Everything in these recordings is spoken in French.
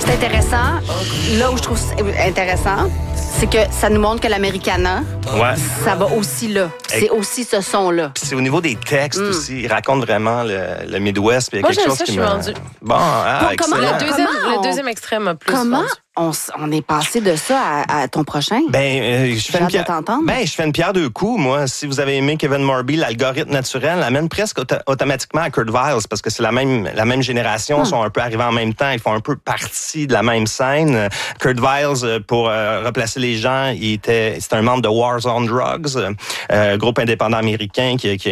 C'est intéressant. Là où je trouve intéressant, c'est que ça nous montre que l'Americana, ça va aussi là. C'est aussi ce son-là. Puis c'est au niveau des textes aussi. Il raconte vraiment le Midwest. Puis il y a quelque chose qui me... Bon, comment le deuxième extrait m'a plus Comment vendu. on est passé de ça à ton prochain? Je fais je fais une pierre deux coups, moi. Si vous avez aimé Kevin Morby, l'algorithme naturel l'amène presque automatiquement à Kurt Vile parce que c'est la même génération, sont un peu arrivés en même temps, ils font un peu partie de la même scène. Kurt Vile, pour replacer les gens, c'est un membre de Wars on Drugs, groupe indépendant américain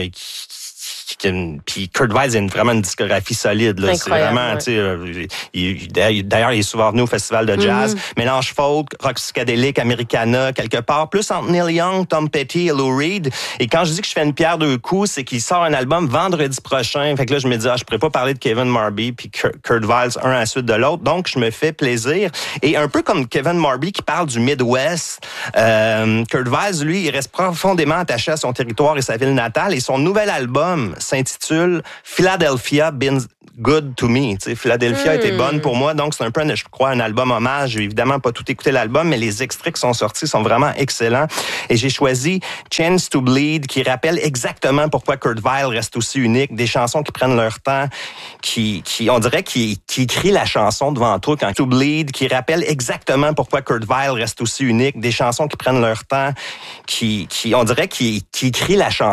puis Kurt Vile a vraiment une discographie solide. Là. C'est vraiment, d'ailleurs, il est souvent venu au festival de jazz. Mélange folk, rock psychédélique, Americana, quelque part. Plus entre Neil Young, Tom Petty et Lou Reed. Et quand je dis que je fais une pierre deux coups, c'est qu'il sort un album vendredi prochain. Fait que là, je me dis, je pourrais pas parler de Kevin Morby puis Kurt Vile un à la suite de l'autre. Donc, je me fais plaisir. Et un peu comme Kevin Morby qui parle du Midwest, Kurt Vile, lui, il reste profondément attaché à son territoire et sa ville natale. Et son nouvel album s'intitule Philadelphia Been Good to Me. T'sais, Philadelphia était bonne pour moi, donc c'est un peu, je crois, un album hommage. J'ai évidemment pas tout écouté l'album, mais les extraits qui sont sortis sont vraiment excellents. Et j'ai choisi Chance to Bleed, qui rappelle exactement pourquoi Kurt Vile reste aussi unique. Des chansons qui prennent leur temps, on dirait qui écrit la chanson devant toi quand To Bleed, qui rappelle exactement pourquoi Kurt Vile reste aussi unique. Des chansons qui prennent leur temps, on dirait qui écrit la chanson